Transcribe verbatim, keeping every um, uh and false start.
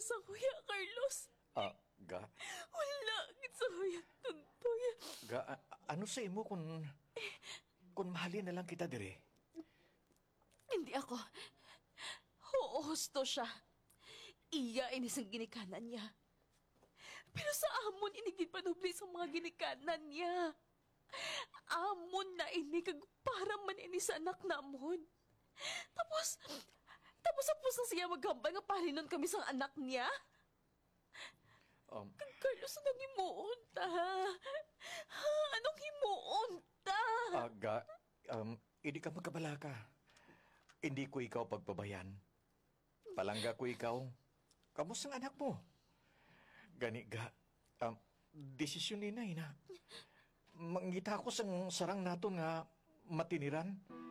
sa Kuya Carlos. Ah, ga, Wala, sa Kuya Tuntoy. ga, a- ano sa imo kung, kung mahalin na lang kita dire? Hindi ako. Huosto siya. Iya inisang ginikanan niya. Pero sa amon inigid panubli sa mga ginikanan niya. Amon na ini kag para man ini sa anak namon. Tapos, tapos tapos na siya maghambal nga palinon kami sa anak niya. Um, Kag Carlos, anong himuon ta? Ha? Anong himuon ta? ah, ga, um, hindi ka magkabalaka. Hindi ko ikaw pagpabayan. Palangga ko ikaw. Kamusta ang anak mo? Gani, ga, um, desisyon ni na, ina. Mangita ko sang sarang naton nga matiniran.